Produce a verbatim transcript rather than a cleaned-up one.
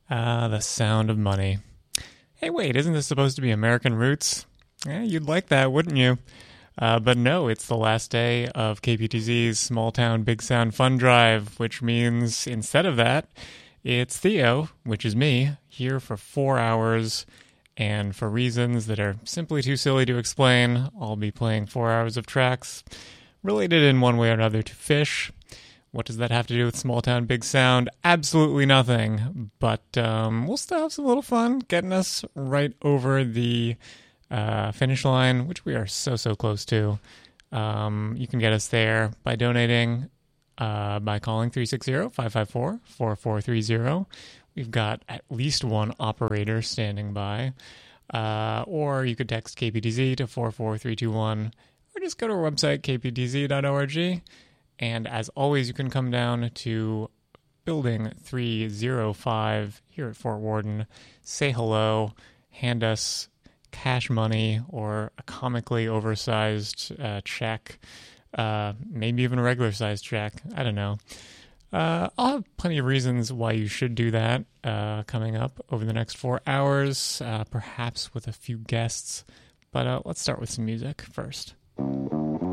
Ah, the sound of money. Hey, wait, isn't this supposed to be American Roots? Yeah, you'd like that, wouldn't you? Uh, but no, it's the last day of K P T Z's Small Town Big Sound Fun Drive, which means instead of that, it's Theo, which is me, here for four hours. And for reasons that are simply too silly to explain, I'll be playing four hours of tracks related in one way or another to Fish. What does that have to do with Small Town Big Sound? Absolutely nothing. But um, we'll still have some little fun getting us right over the uh, finish line, which we are so, so close to. Um, you can get us there by donating uh, by calling three six zero, five five four, four four three zero. We've got at least one operator standing by. Uh, or you could text K P T Z to four four three two one, or just go to our website, k p t z dot org. And as always, you can come down to Building three oh five here at Fort Worden, say hello, hand us cash money or a comically oversized uh, check, uh, maybe even a regular sized check. I don't know. Uh, I'll have plenty of reasons why you should do that uh, coming up over the next four hours, uh, perhaps with a few guests. But uh, let's start with some music first.